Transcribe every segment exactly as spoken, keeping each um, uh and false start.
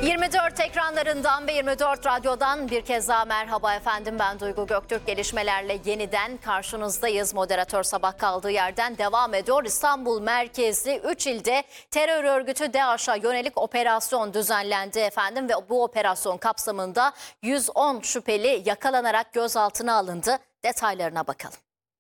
yirmi dört ekranlarından ve yirmi dört radyodan bir kez daha merhaba efendim. Ben Duygu Göktürk, gelişmelerle yeniden karşınızdayız. Moderatör sabah kaldığı yerden devam ediyor. İstanbul merkezli üç ilde terör örgütü DAEŞ'a yönelik operasyon düzenlendi efendim ve bu operasyon kapsamında yüz on şüpheli yakalanarak gözaltına alındı. Detaylarına bakalım.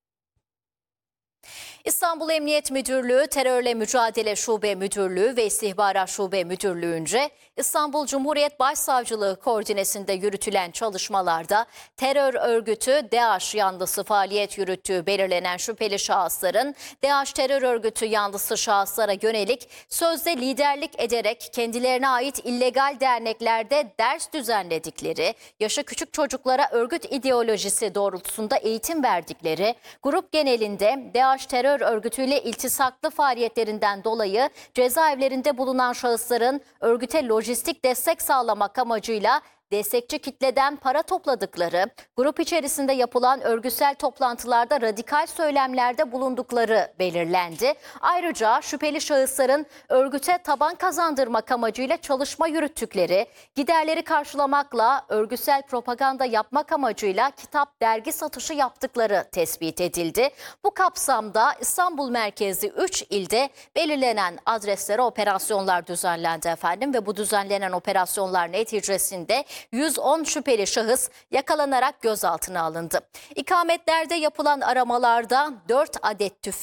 İstanbul Emniyet Müdürlüğü, Terörle Mücadele Şube Müdürlüğü ve İstihbarat Şube Müdürlüğü'nce İstanbul Cumhuriyet Başsavcılığı koordinesinde yürütülen çalışmalarda terör örgütü DAEŞ yanlısı faaliyet yürüttüğü belirlenen şüpheli şahısların DAEŞ terör örgütü yanlısı şahıslara yönelik sözde liderlik ederek kendilerine ait illegal derneklerde ders düzenledikleri, yaşı küçük çocuklara örgüt ideolojisi doğrultusunda eğitim verdikleri, grup genelinde DAEŞ terör örgütüyle iltisaklı faaliyetlerinden dolayı cezaevlerinde bulunan şahısların örgüte lojistik destek sağlamak amacıyla destekçi kitleden para topladıkları, grup içerisinde yapılan örgütsel toplantılarda radikal söylemlerde bulundukları belirlendi. Ayrıca şüpheli şahısların örgüte taban kazandırmak amacıyla çalışma yürüttükleri, giderleri karşılamakla örgütsel propaganda yapmak amacıyla kitap, dergi satışı yaptıkları tespit edildi. Bu kapsamda İstanbul merkezli üç ilde belirlenen adreslere operasyonlar düzenlendi efendim ve bu düzenlenen operasyonlar neticesinde yüz on şüpheli şahıs yakalanarak gözaltına alındı. İkametlerde yapılan aramalarda dört adet tüfek,